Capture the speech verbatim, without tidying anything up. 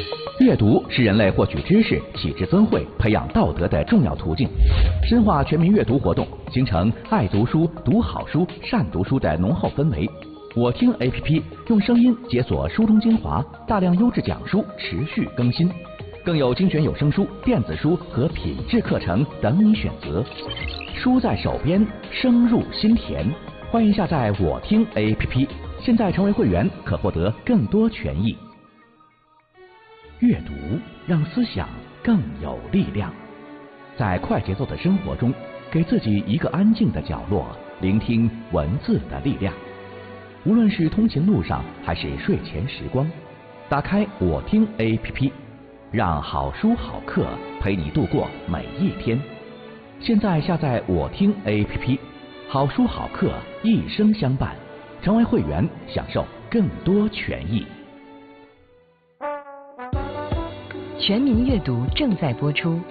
阅读是人类获取知识、启智增慧、培养道德的重要途径。深化全民阅读活动，形成爱读书、读好书、善读书的浓厚氛围。我听 A P P 用声音解锁书中精华，大量优质讲书持续更新，更有精选有声书、电子书和品质课程等你选择。书在手边，声入心田。欢迎下载我听 A P P， 现在成为会员可获得更多权益。阅读让思想更有力量。在快节奏的生活中，给自己一个安静的角落，聆听文字的力量。无论是通勤路上还是睡前时光，打开我听 A P P， 让好书好课陪你度过每一天。现在下载我听 A P P， 好书好课一生相伴。成为会员，享受更多权益。 全民阅读正在播出。